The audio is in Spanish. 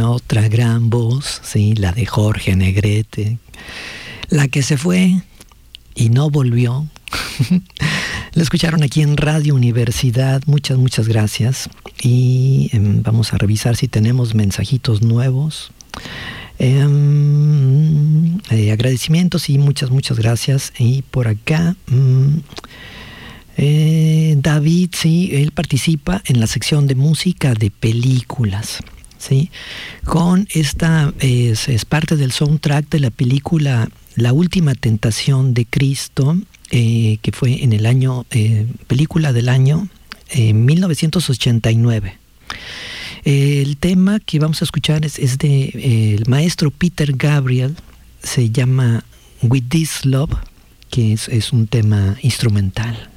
otra gran voz, ¿sí? La de Jorge Negrete, la que se fue y no volvió. La escucharon aquí en Radio Universidad. Muchas gracias. Y vamos a revisar si tenemos mensajitos nuevos. Agradecimientos y muchas gracias. Y por acá David, sí, él participa en la sección de música de películas, ¿sí? Con esta es parte del soundtrack de la película La Última Tentación de Cristo, que fue en el año, película del año 1989. El tema que vamos a escuchar es de el maestro Peter Gabriel, se llama With This Love, que es un tema instrumental.